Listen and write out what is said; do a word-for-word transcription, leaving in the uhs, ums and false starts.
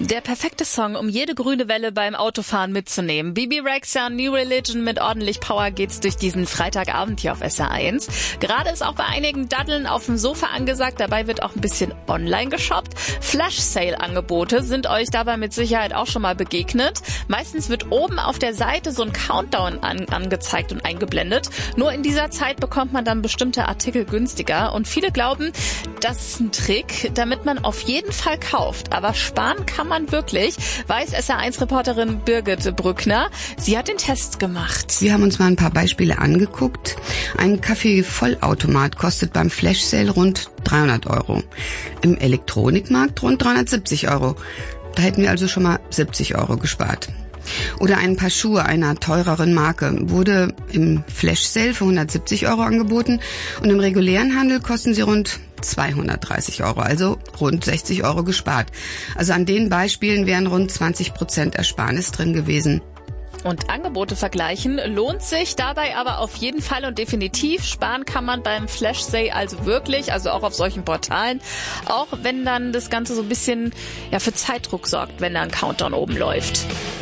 Der perfekte Song, um jede grüne Welle beim Autofahren mitzunehmen. Bibi Rexha, New Religion, mit ordentlich Power geht's durch diesen Freitagabend hier auf S R eins. Gerade ist auch bei einigen Daddeln auf dem Sofa angesagt, dabei wird auch ein bisschen online geshoppt. Flash-Sale-Angebote sind euch dabei mit Sicherheit auch schon mal begegnet. Meistens wird oben auf der Seite so ein Countdown an, angezeigt und eingeblendet. Nur in dieser Zeit bekommt man dann bestimmte Artikel günstiger und viele glauben, das ist ein Trick, damit man auf jeden Fall kauft. Aber sparen kann man wirklich, weiß S R eins Reporterin Birgit Brückner. Sie hat den Test gemacht. Wir haben uns mal ein paar Beispiele angeguckt. Ein Kaffee-Vollautomat kostet beim Flash Sale rund dreihundert Euro. Im Elektronikmarkt rund dreihundertsiebzig Euro. Da hätten wir also schon mal siebzig Euro gespart. Oder ein Paar Schuhe einer teureren Marke wurde im Flash Sale für hundertsiebzig Euro angeboten und im regulären Handel kosten sie rund zweihundertdreißig Euro, also rund sechzig Euro gespart. Also an den Beispielen wären rund zwanzig Prozent Ersparnis drin gewesen. Und Angebote vergleichen lohnt sich dabei aber auf jeden Fall und definitiv. Sparen kann man beim Flash Sale also wirklich, also auch auf solchen Portalen. Auch wenn dann das Ganze so ein bisschen ja für Zeitdruck sorgt, wenn da ein Countdown oben läuft.